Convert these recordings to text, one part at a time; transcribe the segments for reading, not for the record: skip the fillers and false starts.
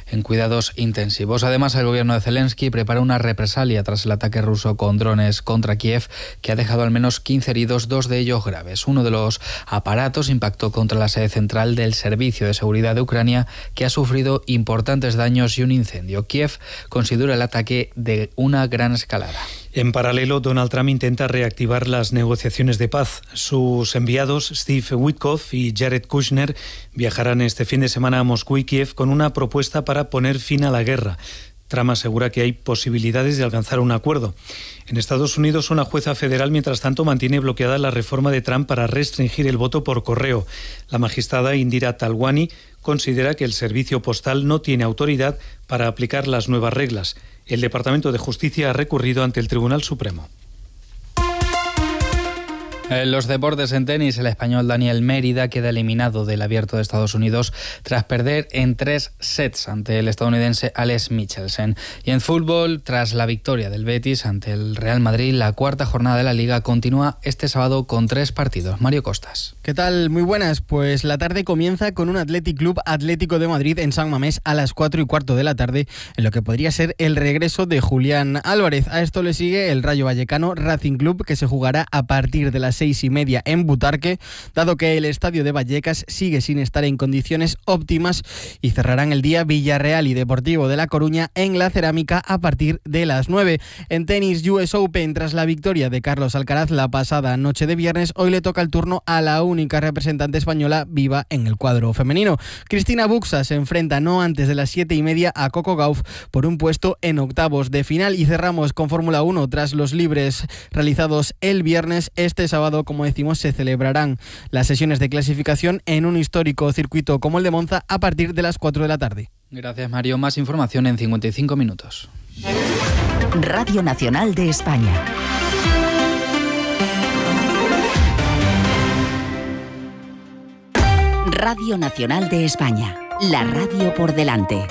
en cuidados intensivos. Además, el gobierno de Zelensky prepara una represalia tras el ataque ruso con drones contra Kiev, que ha dejado al menos 15 heridos, 2 de ellos graves. Uno de los aparatos impactó contra la sede central del Servicio de Seguridad de Ucrania, que ha sufrido importantes daños y un incendio. Kiev considera el ataque de una gran escalada. En paralelo, Donald Trump intenta reactivar las negociaciones de paz. Sus enviados, Steve Witkoff y Jared Kushner, viajarán este fin de semana a Moscú y Kiev con una propuesta para poner fin a la guerra. Trump asegura que hay posibilidades de alcanzar un acuerdo. En Estados Unidos, una jueza federal, mientras tanto, mantiene bloqueada la reforma de Trump para restringir el voto por correo. La magistrada Indira Talwani considera que el servicio postal no tiene autoridad para aplicar las nuevas reglas. El Departamento de Justicia ha recurrido ante el Tribunal Supremo. En los deportes, en tenis, el español Daniel Mérida queda eliminado del Abierto de Estados Unidos tras perder en 3 sets ante el estadounidense Alex Michelsen. Y en fútbol, tras la victoria del Betis ante el Real Madrid, la cuarta jornada de la Liga continúa este sábado con 3 partidos. Mario Costas. ¿Qué tal? Muy buenas. Pues la tarde comienza con un Athletic Club Atlético de Madrid en San Mamés a las 4:15 de la tarde, en lo que podría ser el regreso de Julián Álvarez. A esto le sigue el Rayo Vallecano Racing Club, que se jugará a partir de las 6:30 en Butarque, dado que el estadio de Vallecas sigue sin estar en condiciones óptimas, y cerrarán el día Villarreal y Deportivo de La Coruña en la Cerámica a partir de las 9. En tenis, US Open, tras la victoria de Carlos Alcaraz la pasada noche de viernes, hoy le toca el turno a la única representante española viva en el cuadro femenino. Cristina Buxa se enfrenta no antes de las 7:30 a Coco Gauff por un puesto en octavos de final. Y cerramos con Fórmula 1 tras los libres realizados el viernes. Este sábado, como decimos, se celebrarán las sesiones de clasificación en un histórico circuito como el de Monza a partir de las 4 de la tarde. Gracias, Mario. Más información en 55 minutos. Radio Nacional de España. Radio Nacional de España. La radio por delante.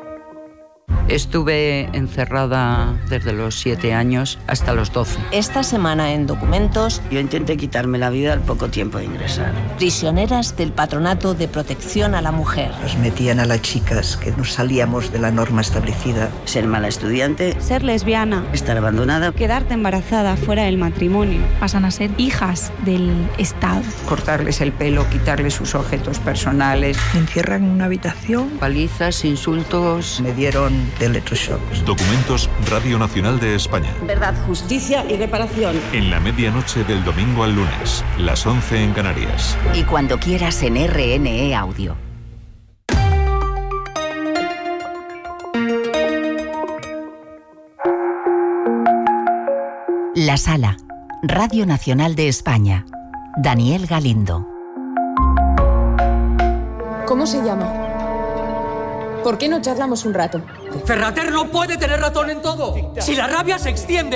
Estuve encerrada desde los 7 años hasta los 12. Esta semana en Documentos, yo intenté quitarme la vida al poco tiempo de ingresar. Prisioneras del Patronato de Protección a la Mujer. Nos metían a las chicas que nos salíamos de la norma establecida. Ser mala estudiante. Ser lesbiana. Estar abandonada. Quedarte embarazada fuera del matrimonio. Pasan a ser hijas del Estado. Cortarles el pelo, quitarles sus objetos personales. Me encierran en una habitación. Palizas, insultos. Me dieron electroshocks. Documentos, Radio Nacional de España. Verdad, justicia y reparación. En la medianoche del domingo al lunes, las 11 en Canarias. Y cuando quieras en RNE Audio. La Sala, Radio Nacional de España. Daniel Galindo. ¿Cómo se llama? ¿Por qué no charlamos un rato? Ferrater no puede tener razón en todo. Si la rabia se extiende,